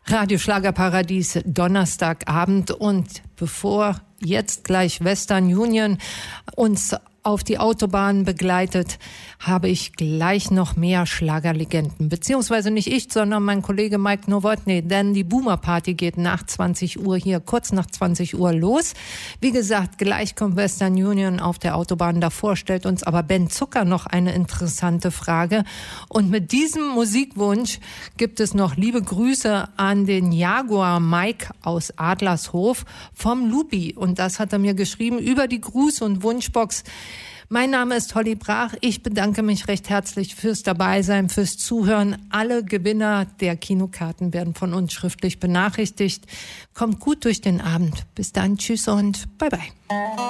Radio Schlagerparadies, Donnerstagabend, und bevor jetzt gleich Western Union uns auf die Autobahn begleitet, habe ich gleich noch mehr Schlagerlegenden. Beziehungsweise nicht ich, sondern mein Kollege Mike Nowotny, denn die Boomer-Party geht nach 20 Uhr hier, kurz nach 20 Uhr los. Wie gesagt, gleich kommt Western Union auf der Autobahn. Davor stellt uns aber Ben Zucker noch eine interessante Frage. Und mit diesem Musikwunsch gibt es noch liebe Grüße an den Jaguar Mike aus Adlershof vom Lupi. Und das hat er mir geschrieben über die Gruß- und Wunschbox. Mein Name ist Holly Brach. Ich bedanke mich recht herzlich fürs Dabeisein, fürs Zuhören. Alle Gewinner der Kinokarten werden von uns schriftlich benachrichtigt. Kommt gut durch den Abend. Bis dann, tschüss und bye bye.